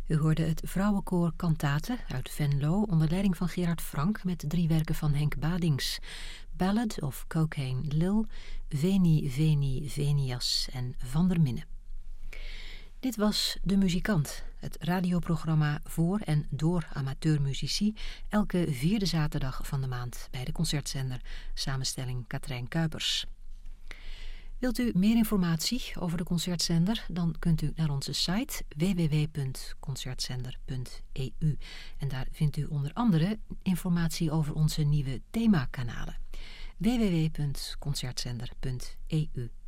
U hoorde het vrouwenkoor Cantate uit Venlo onder leiding van Gerard Frank met 3 werken van Henk Badings. Ballad of Cocaine Lil, Veni Veni Venias en Van der Minne. Dit was De Muzikant, het radioprogramma voor en door amateurmuzici, elke 4e zaterdag van de maand bij de Concertzender, samenstelling Katrijn Kuipers. Wilt u meer informatie over de Concertzender, dan kunt u naar onze site www.concertzender.eu en daar vindt u onder andere informatie over onze nieuwe themakanalen www.concertzender.eu.